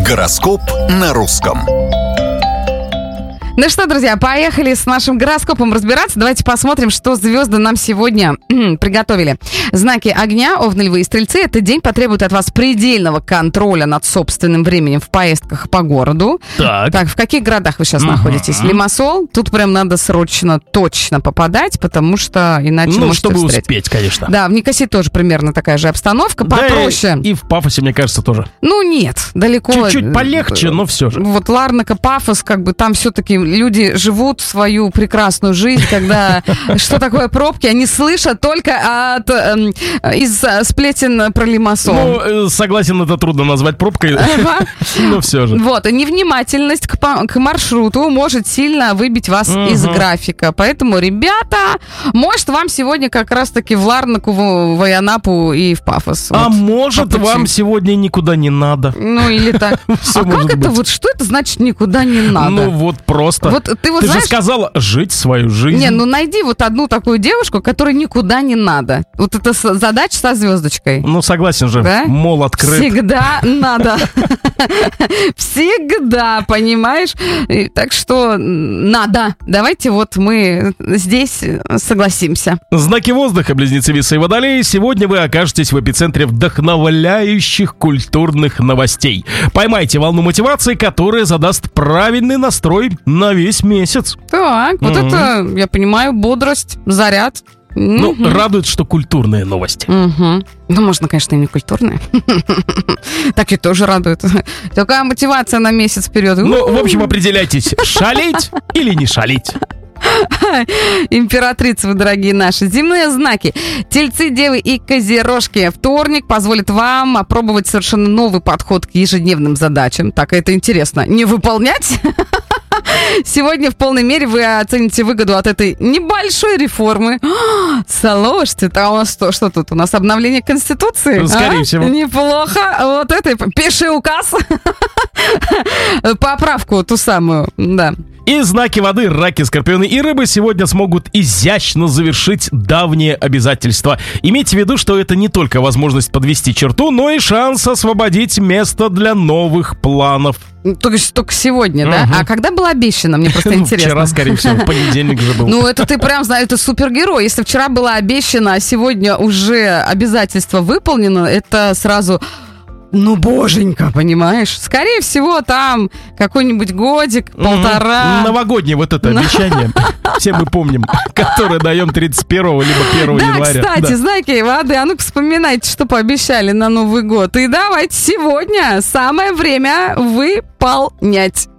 Гороскоп на русском. Ну что, друзья, поехали с нашим гороскопом разбираться. Давайте посмотрим, что звезды нам сегодня приготовили. Знаки огня, Овны, Львы и Стрельцы. Этот день потребует от вас предельного контроля над собственным временем в поездках по городу. Так, в каких городах вы сейчас находитесь? Лимассол. Тут прям надо срочно, точно попадать, потому что иначе можете чтобы встретить. успеть, конечно. Да, в Никосии тоже примерно такая же обстановка, попроще. Да, и в Пафосе, мне кажется, тоже. Ну нет, далеко. Чуть-чуть полегче, но все же. Вот Ларнака, Пафос, как бы там все-таки люди живут свою прекрасную жизнь, когда что такое пробки, они слышат только из сплетен про Лимассол. Ну, согласен, это трудно назвать пробкой, но все же. Вот, и невнимательность к маршруту может сильно выбить вас из графика. Поэтому, ребята, может, вам сегодня как раз-таки в Ларнаку, в Анапу и в Пафос. А может, вам сегодня никуда не надо. Ну, или так. А как это вот, что это значит никуда не надо? Ну, вот просто. Вот ты знаешь, же сказала жить свою жизнь. Не, ну найди вот одну такую девушку, которой никуда не надо. Вот это задача со звездочкой. Ну, согласен же, да? Мол открыт. Всегда надо. Всегда, понимаешь? Так что надо. Давайте вот мы здесь согласимся. Знаки воздуха, Близнецы, Весы и Водолеи. Сегодня вы окажетесь в эпицентре вдохновляющих культурных новостей. Поймайте волну мотивации, которая задаст правильный настрой на весь месяц. Так, вот это, я понимаю, бодрость, заряд. Ну, радует, что культурные новости. Ну, можно, конечно, и не культурные. Так и тоже радует. Такая мотивация на месяц вперед. Ну, в общем, определяйтесь, шалить или не шалить. Императрицы вы, дорогие наши. Земные знаки. Тельцы, Девы и Козерожки. Вторник позволит вам опробовать совершенно новый подход к ежедневным задачам. Так, это интересно. Не выполнять? Сегодня в полной мере вы оцените выгоду от этой небольшой реформы. Слушайте, а у нас что тут? У нас обновление Конституции? Скорее всего. Неплохо. Вот это, пиши указ. Поправку ту самую, да. И знаки воды, раки, скорпионы и рыбы сегодня смогут изящно завершить давние обязательства. Имейте в виду, что это не только возможность подвести черту, но и шанс освободить место для новых планов. Только сегодня, да? А когда было обещано? Мне просто интересно. Вчера, скорее всего, в понедельник же был. Ну, это ты прям знаешь, это супергерой. Если вчера было обещано, а сегодня уже обязательство выполнено, это сразу... Ну, боженька, понимаешь? Скорее всего, там какой-нибудь годик, полтора. Новогоднее вот это обещание. Все мы помним, которое даем 31-го либо 1 января. Кстати, знаки воды, а ну-ка вспоминайте, что пообещали на Новый год. И давайте сегодня самое время выполнять.